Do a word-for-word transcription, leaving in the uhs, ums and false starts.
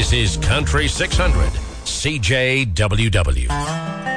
This is Country six hundred, C J W W.